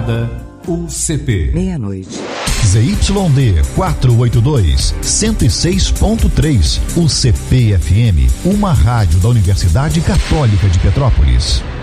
Estrada UCP. Meia-noite. ZYD 482, 106.3, UCP FM, uma rádio da Universidade Católica de Petrópolis.